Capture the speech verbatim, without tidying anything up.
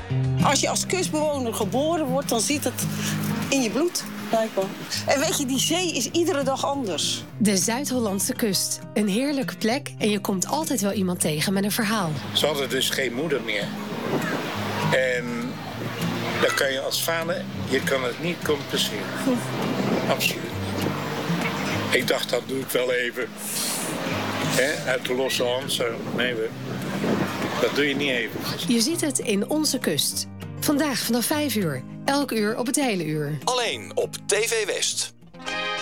Als je als kustbewoner geboren wordt, dan zit het in je bloed. Blijkbaar. En weet je, die zee is iedere dag anders. De Zuid-Hollandse kust. Een heerlijke plek en je komt altijd wel iemand tegen met een verhaal. Ze hadden dus geen moeder meer. En dan kan je als vader, je kan het niet compenseren. Hm. Absoluut. Ik dacht, dat doe ik wel even. He, uit de losse hand zo. Nee, we, dat doe je niet even. Je ziet het in Onze Kust. Vandaag vanaf vijf uur. Elk uur op het hele uur. Alleen op T V West.